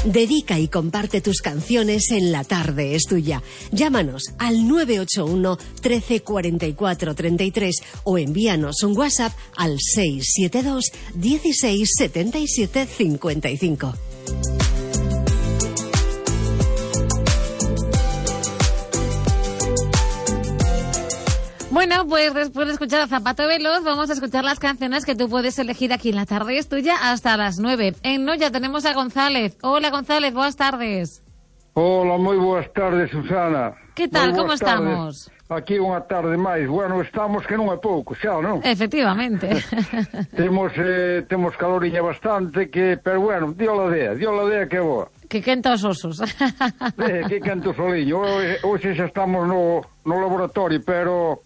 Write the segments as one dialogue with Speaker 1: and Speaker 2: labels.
Speaker 1: Dedica y comparte tus canciones en La Tarde es Tuya. Llámanos al 981 13 44 33 o envíanos un WhatsApp al 672 16 77 55.
Speaker 2: Bueno, pues después de escuchar a Zapato Veloz, vamos a escuchar las canciones que tú puedes elegir aquí en La Tarde es Tuya hasta las 9. En Noia tenemos a González. Hola, González, buenas tardes.
Speaker 3: Hola, moi boas tardes, Susana.
Speaker 2: Que tal, como estamos?
Speaker 3: Aquí unha tarde máis. Bueno, estamos que non é pouco, xa, non?
Speaker 2: Efectivamente.
Speaker 3: Temos caloriña bastante, pero bueno, dio la dea que é boa.
Speaker 2: Que quenta os osos.
Speaker 3: Que quenta o soliño. Hoxe xa estamos no laboratorio, pero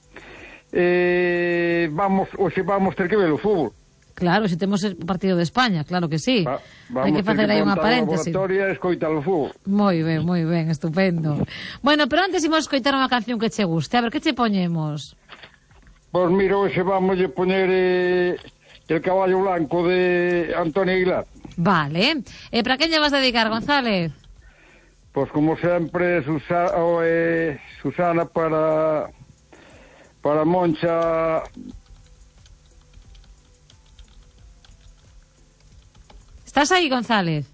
Speaker 3: vamos ter que ver o fútbol.
Speaker 2: Claro, se temos o partido de España, claro que sí. Hai que facer aí unha paréntesis.
Speaker 3: Vamos ter que montar o laboratorio e escoitar o fútbol.
Speaker 2: Moi ben, estupendo. Bueno, pero antes imos escoitar unha canción que che guste. A ver, que che poñemos?
Speaker 3: Pois mira, hoxe vamos a poñer El caballo blanco de Antonio Aguilar.
Speaker 2: Vale. E para quen lle vas a dedicar, González?
Speaker 3: Pois como sempre, Susana para Moncha.
Speaker 2: ¿Estás ahí, González?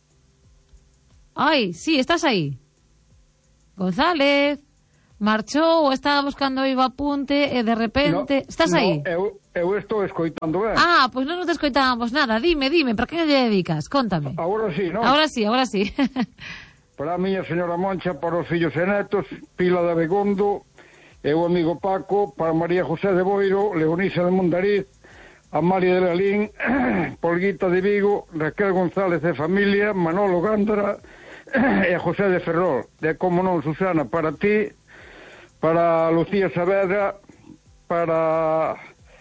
Speaker 2: Ay, sí, estás ahí. González, marchou ou estaba buscando o apunte e de repente... Estás aí?
Speaker 3: Eu estou escoitando ben.
Speaker 2: Ah, pois non nos escoitábamos nada. Dime, para que lle dedicas? Cóntame.
Speaker 3: Agora sí, non?
Speaker 2: Agora sí.
Speaker 3: Para a miña señora Moncha, para os fillos e netos, Pila de Abegondo, e o amigo Paco, para María José de Boiro, Leonisa de Mondariz, Amalia de Lalín, Polguita de Vigo, Raquel González de familia, Manolo Gándara e José de Ferrol. E como non, Susana, para ti, para Lucía Saavedra, para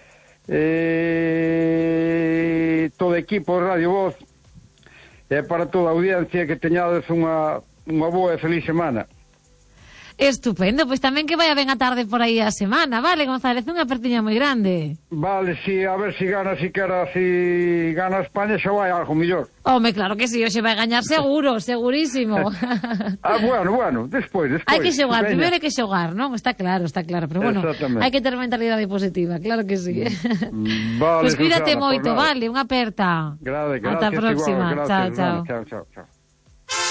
Speaker 3: todo o equipo de Radio Voz e para toda a audiencia, que teñades unha boa e feliz semana.
Speaker 2: Estupendo, pois tamén que vaya ben a tarde por aí a semana, vale, González, unha apertiña moi grande.
Speaker 3: Vale, si, a ver si gana gana España xa vai algo mellor.
Speaker 2: Home, claro que si, hoxe vai gañar seguro, segurísimo.
Speaker 3: Bueno, despois.
Speaker 2: Hai que xogar, primeiro hai que xogar, non? Está claro, pero bueno, hai que ter mentalidade positiva, claro que si.
Speaker 3: Vale,
Speaker 2: pois cuídate
Speaker 3: Susana,
Speaker 2: moito, vale, unha aperta.
Speaker 3: Gracias,
Speaker 2: ata a próxima,
Speaker 3: igual, gracias,
Speaker 2: chao.
Speaker 3: Chao.